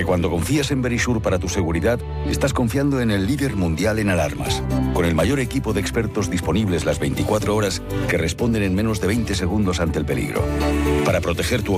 Porque cuando confías en Verisure para tu seguridad, estás confiando en el líder mundial en alarmas, con el mayor equipo de expertos disponibles las 24 horas que responden en menos de 20 segundos ante el peligro. Para proteger tu